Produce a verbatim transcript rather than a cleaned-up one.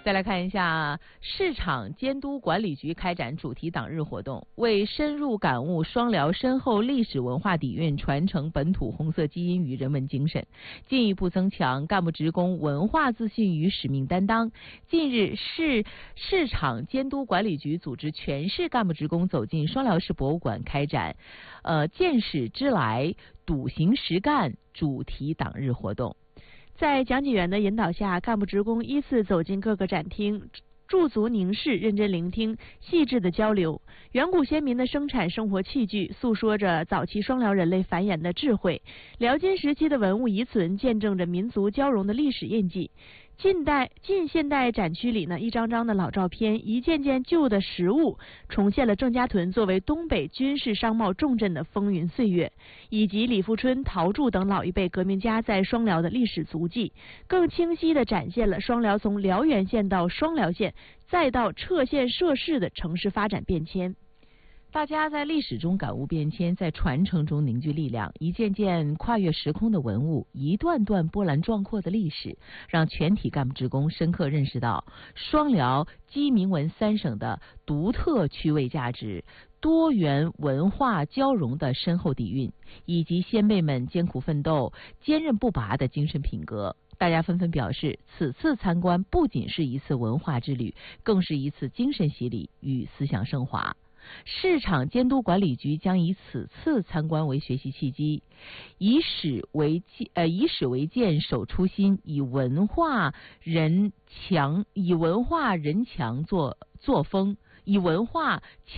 再来看一下市场监督管理局开展主题党日活动，为深入感悟双辽深厚历史文化底蕴，传承本土红色基因与人文精神，进一步增强干部职工文化自信与使命担当。近日，市市场监督管理局组织全市干部职工走进双辽市博物馆，开展呃见史知来、笃行实干主题党日活动。 在讲解员的引导下，干部职工依次走进各个展厅，驻足凝视，认真聆听，细致的交流。远古先民的生产生活器具诉说着早期双辽人类繁衍的智慧，辽金时期的文物遗存见证着民族交融的历史印记。近代近现代展区里呢，一张张的老照片，一件件旧的实物，重现了郑家屯作为东北军事商贸重镇的风云岁月，以及李富春、陶铸等老一辈革命家在双辽的历史足迹，更清晰地展现了双辽从辽源县到双辽县，再到撤县设市的城市发展变迁。 大家在历史中感悟变迁，在传承中凝聚力量，一件件跨越时空的文物，一段段波澜壮阔的历史，让全体干部职工深刻认识到双辽鸡鸣文三省的独特趣味价值、多元文化交融的深厚底蕴，以及先辈们艰苦奋斗、坚韧不拔的精神品格。大家纷纷表示，此次参观不仅是一次文化之旅，更是一次精神洗礼与思想升华。市场监督管理局将以此次参观为学习契机，以史为呃以史为鉴，守初心，以文化人强以文化人强作作风，以文化强